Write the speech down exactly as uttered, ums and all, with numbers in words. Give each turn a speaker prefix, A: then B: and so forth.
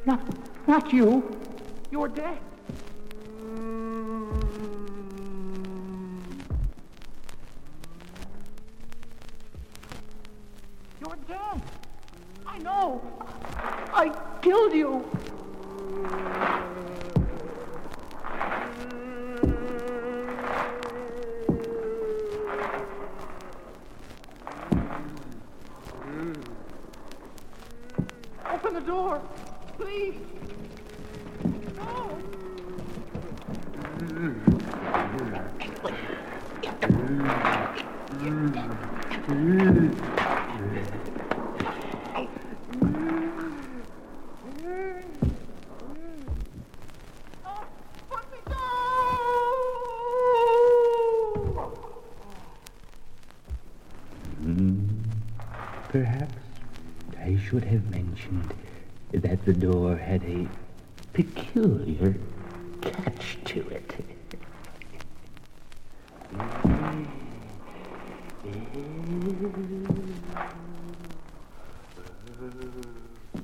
A: Not, not you. You're dead. You're dead. I know. I killed you. Open the door, please. No. Put me down.
B: Perhaps I should have mentioned that the door had a peculiar catch to it.